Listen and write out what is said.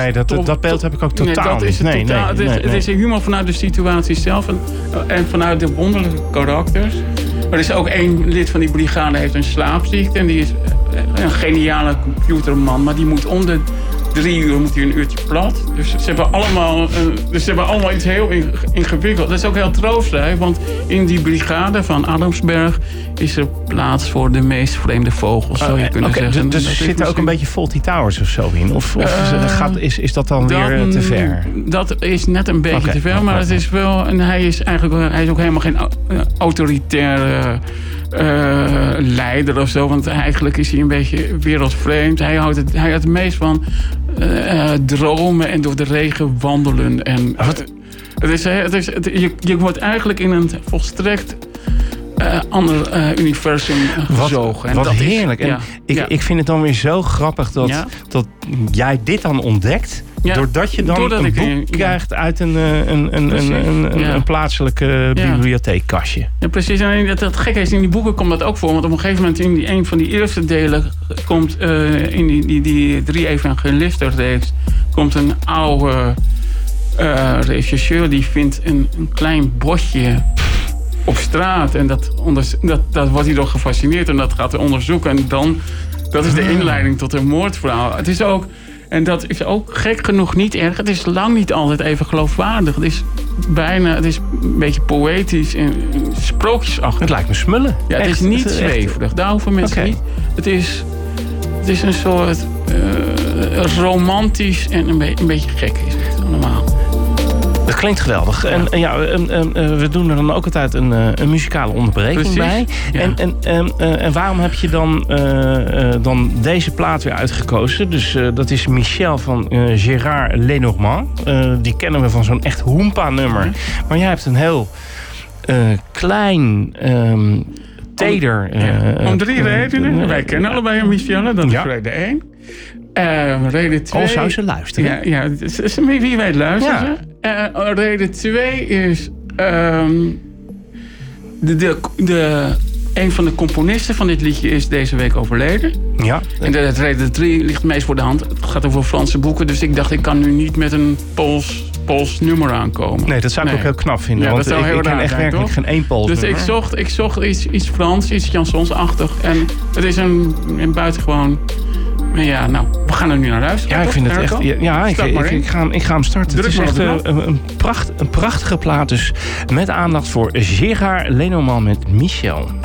Nee, dat beeld heb ik ook totaal niet. Het is humor vanuit de situatie zelf en vanuit de wonderlijke karakters. Er is ook één lid van die brigade heeft een slaapziekte. En die is een geniale computerman. Maar die moet om de 3 uur moet hij een uurtje plat. Dus ze hebben allemaal iets heel ingewikkeld. Dat is ook heel troostrijk. Want in die brigade van Adamsberg is er plaats voor de meest vreemde vogels, zou je kunnen zeggen. Dus er zitten ook een beetje Fawlty Towers of zo in? Of is dat dan weer te ver? Dat is net een beetje te ver. Maar het is wel... En hij is ook helemaal geen autoritaire leider of zo. Want eigenlijk is hij een beetje wereldvreemd. Hij houdt het meest van dromen en door de regen wandelen. En je wordt eigenlijk in een volstrekt ander universum gezogen. Wat heerlijk. En ik vind het dan weer zo grappig dat jij dit dan ontdekt. Ja, doordat je dan een boek krijgt uit een plaatselijke bibliotheekkastje. Ja, precies. En dat gekke is, in die boeken komt dat ook voor. Want op een gegeven moment in een van die eerste delen komt in die 3 evangelistenreeks komt een oude rechercheur die vindt een klein botje op straat. En dat wordt hij door gefascineerd en dat gaat hij onderzoeken. En dan, dat is de inleiding tot een moordverhaal. Het is ook... En dat is ook gek genoeg niet erg. Het is lang niet altijd even geloofwaardig. Het is een beetje poëtisch en sprookjesachtig. Het lijkt me smullen. Ja, het is niet zweverig. Daar hoeven mensen niet. Het is een soort romantisch en een beetje gek is het normaal. Dat klinkt geweldig. Ja. En we doen er dan ook altijd een muzikale onderbreking bij. Ja. En waarom heb je dan deze plaat weer uitgekozen? Dus dat is Michel van Gérard Lenormand. Die kennen we van zo'n echt Hoompa-nummer. Maar jij hebt een heel klein... teder... Om 3 redenen. Wij kennen allebei een Michel. Dat is reden 1. Reden 2... Al zou ze luisteren. Ja, wie weet luisteren. Ja. Reden 2 is... een van de componisten van dit liedje is deze week overleden. Ja. En de reden 3 ligt meest voor de hand. Het gaat over Franse boeken. Dus ik dacht, ik kan nu niet met een Pools nummer aankomen. Nee, dat zou ik ook heel knap vinden. Ja, want ik ken echt werkelijk geen één Pools nummer. Dus ik zocht iets Frans, iets chansonsachtig. En het is een buitengewoon... Ja, nou, we gaan er nu naar luisteren. Ja, ik vind het echt... Ja, ik ga hem starten. Het is echt een prachtige plaat. Dus met aandacht voor Gérard Lenormand met Michel.